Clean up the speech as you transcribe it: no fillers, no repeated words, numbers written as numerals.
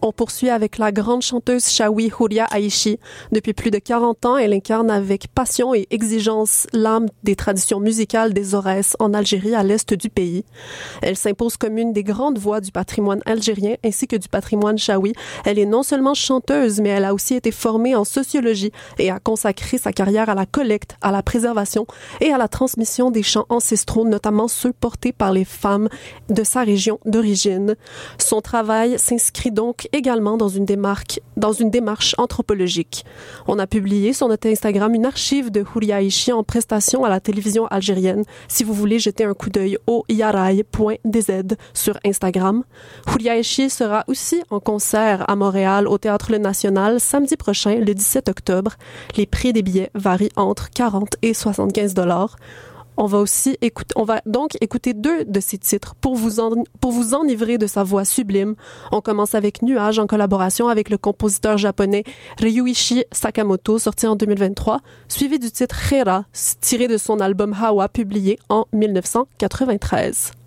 On poursuit avec la grande chanteuse Chawi Huria Aishi. Depuis plus de 40 ans, elle incarne avec passion et exigence l'âme des traditions musicales des Aurès en Algérie, à l'est du pays. Elle s'impose comme une des grandes voix du patrimoine algérien ainsi que du patrimoine chaoui. Elle est non seulement chanteuse, mais elle a aussi été formée en sociologie et a consacré sa carrière à la collecte, à la préservation et à la transmission des chants ancestraux, notamment ceux portés par les femmes de sa région d'origine. Son travail s'inscrit donc également dans une démarche anthropologique. On a publié sur notre Instagram une archive de Huria Aishi en prestation à la télévision algérienne. Si vous voulez jeter un coup d'œil au yarai.dz sur Instagram. Huria Aishi sera aussi en concert à Montréal au Théâtre Le National samedi prochain, le 17 octobre. Les prix des billets varient entre 40 et 75 $. On va donc écouter 2 de ses titres pour vous enivrer de sa voix sublime. On commence avec Nuage en collaboration avec le compositeur japonais Ryuichi Sakamoto, sorti en 2023, suivi du titre Hera, tiré de son album Hawa, publié en 1993.